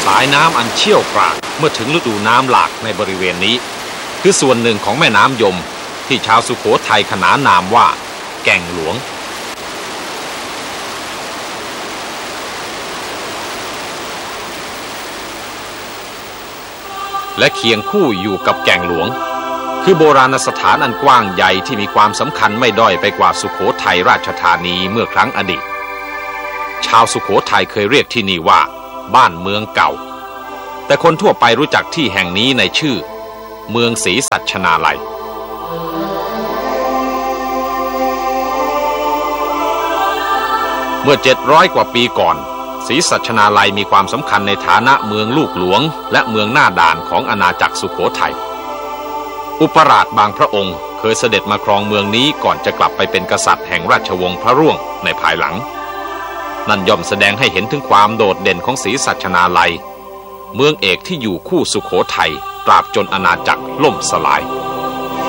สายน้ำอันเชี่ยวกรากเมื่อถึงฤดูน้ำหลากในบริเวณนี้คือส่วนหนึ่งของแม่น้ำยมที่ชาวสุโขทัยขนานนามว่าแก่งหลวงและเคียงคู่อยู่กับแก่งหลวงคือโบราณสถานอันกว้างใหญ่ที่มีความสำคัญไม่ด้อยไปกว่าสุโขทัยราชธานีเมื่อครั้งอดีตชาวสุโขทัยเคยเรียกที่นี่ว่าบ้านเมืองเก่าแต่คนทั่วไปรู้จักที่แห่งนี้ในชื่อเมืองศรีสัชนาลัยเมื่อ700 กว่าปีก่อนศรีสัชนาลัยมีความสำคัญในฐานะเมืองลูกหลวงและเมืองหน้าด่านของอาณาจักรสุโขทัยอุปราชบางพระองค์เคยเสด็จมาครองเมืองนี้ก่อนจะกลับไปเป็นกษัตริย์แห่งราชวงศ์พระร่วงในภายหลังนั่นย่อมแสดงให้เห็นถึงความโดดเด่นของศรีสัชนาลัยเมืองเอกที่อยู่คู่สุโขทัยตราบจนอาณาจักรล่มสลาย